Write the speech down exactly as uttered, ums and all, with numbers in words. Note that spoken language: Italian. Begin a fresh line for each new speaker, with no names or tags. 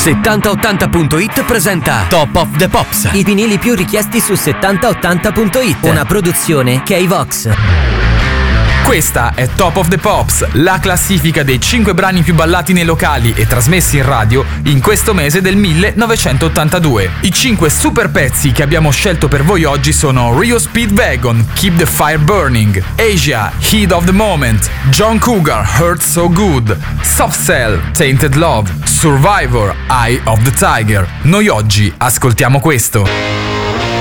settanta ottanta punto it presenta Top of the Pops.
I vinili più richiesti su settanta ottanta punto it. Una produzione K-Vox.
Questa è Top of the Pops, la classifica dei cinque brani più ballati nei locali e trasmessi in radio in questo mese del millenovecentottantadue. I cinque super pezzi che abbiamo scelto per voi oggi sono Rio Speedwagon, Keep the Fire Burning, Asia, Heat of the Moment, John Cougar, Hurt So Good, Soft Cell, Tainted Love, Survivor, Eye of the Tiger. Noi oggi ascoltiamo questo.